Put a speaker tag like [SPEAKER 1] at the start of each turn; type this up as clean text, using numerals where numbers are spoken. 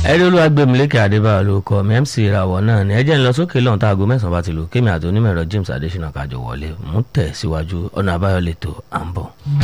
[SPEAKER 1] ẹ̀rí olúwàgbẹ̀mílẹ́kẹ̀ adébáyọ̀ ló kọ́ mi MC ìràwọ̀ náà ni ẹjẹ́ ń lọ sókè lọ́hùn tá aago 9 bá ti lù kémi àti onímọ̀ ẹ̀rọ James Adésínà kájọ wọlé mú tẹ̀ síwájú ọ̀nà àbáyọ lẹ́tọ̀ à ń bọ̀.